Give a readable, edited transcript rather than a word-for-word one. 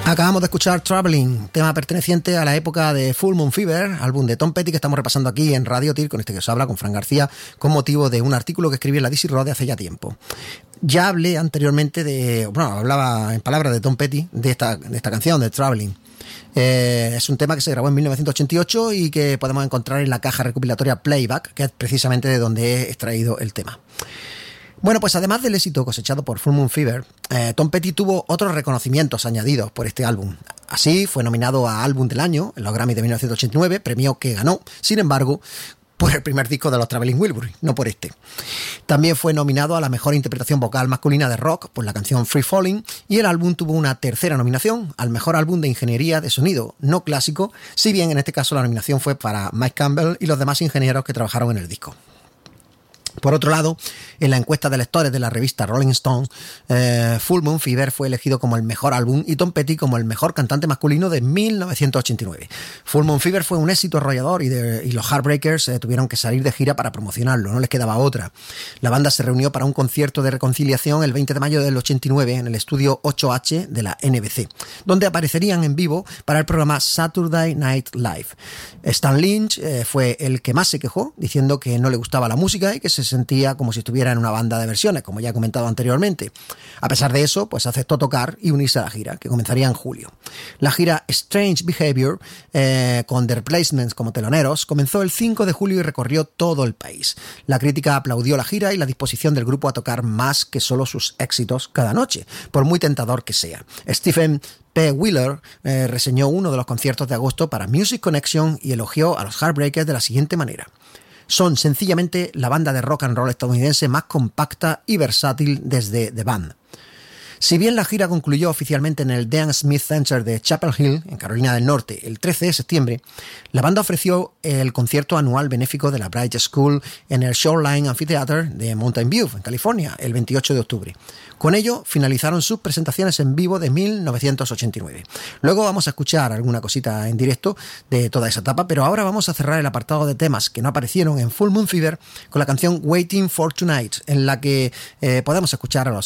Acabamos de escuchar Traveling, tema perteneciente a la época de Full Moon Fever, álbum de Tom Petty que estamos repasando aquí en Radio Tir, con este que os habla, con Fran García, con motivo de un artículo que escribí en la DC Road hace ya tiempo. Ya hablé anteriormente hablaba en palabras de Tom Petty de esta canción, de Traveling. Es un tema que se grabó en 1988 y que podemos encontrar en la caja recopilatoria Playback, que es precisamente de donde he extraído el tema. Bueno, pues además del éxito cosechado por Full Moon Fever, Tom Petty tuvo otros reconocimientos añadidos por este álbum. Así, fue nominado a Álbum del Año en los Grammy de 1989, premio que ganó, sin embargo, por el primer disco de los Traveling Wilburys, no por este. También fue nominado a la mejor interpretación vocal masculina de rock por la canción Free Falling, y el álbum tuvo una tercera nominación al mejor álbum de ingeniería de sonido no clásico, si bien en este caso la nominación fue para Mike Campbell y los demás ingenieros que trabajaron en el disco. Por otro lado, en la encuesta de lectores de la revista Rolling Stone, Full Moon Fever fue elegido como el mejor álbum y Tom Petty como el mejor cantante masculino de 1989. Full Moon Fever fue un éxito arrollador y los Heartbreakers tuvieron que salir de gira para promocionarlo, no les quedaba otra. La banda se reunió para un concierto de reconciliación el 20 de mayo del 89 en el estudio 8H de la NBC, donde aparecerían en vivo para el programa Saturday Night Live. Stan Lynch fue el que más se quejó, diciendo que no le gustaba la música y que se sentía como si estuviera en una banda de versiones, como ya he comentado anteriormente. A pesar de eso, pues aceptó tocar y unirse a la gira, que comenzaría en julio. La gira Strange Behavior, con The Replacements como teloneros, comenzó el 5 de julio y recorrió todo el país. La crítica aplaudió la gira y la disposición del grupo a tocar más que solo sus éxitos cada noche, por muy tentador que sea. Stephen P. Wheeler reseñó uno de los conciertos de agosto para Music Connection y elogió a los Heartbreakers de la siguiente manera: son sencillamente la banda de rock and roll estadounidense más compacta y versátil desde The Band. Si bien la gira concluyó oficialmente en el Dan Smith Center de Chapel Hill, en Carolina del Norte, el 13 de septiembre, la banda ofreció el concierto anual benéfico de la Bright School en el Shoreline Amphitheater de Mountain View, en California, el 28 de octubre. Con ello, finalizaron sus presentaciones en vivo de 1989. Luego vamos a escuchar alguna cosita en directo de toda esa etapa, pero ahora vamos a cerrar el apartado de temas que no aparecieron en Full Moon Fever con la canción Waiting for Tonight, en la que podemos escuchar a los